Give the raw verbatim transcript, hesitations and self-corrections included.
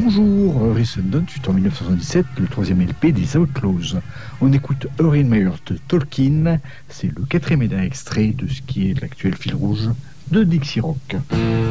Bonjour, Rescendant, suite en dix-neuf cent soixante-dix-sept, le troisième L P des Outlaws. On écoute Erin Meyer de Tolkien, c'est le quatrième et dernier extrait de ce qui est l'actuel fil rouge de Dixie Rock.